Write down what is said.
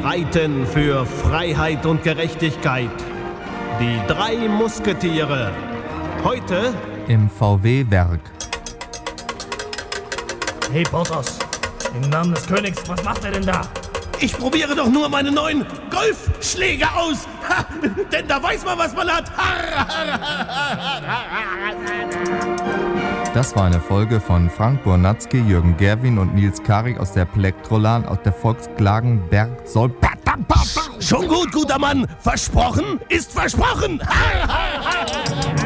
reiten für Freiheit und Gerechtigkeit. Die 3 Musketiere. Heute im VW-Werk. Hey Porthos, im Namen des Königs, was macht er denn da? Ich probiere doch nur meine neuen Golfschläge aus. Ha, denn da weiß man, was man hat. Das war eine Folge von Frank Bornatzky, Jürgen Gerwin und Nils Karik aus der Plektrolan aus der Volksklagen-Berg soll. Schon gut, guter Mann. Versprochen ist versprochen.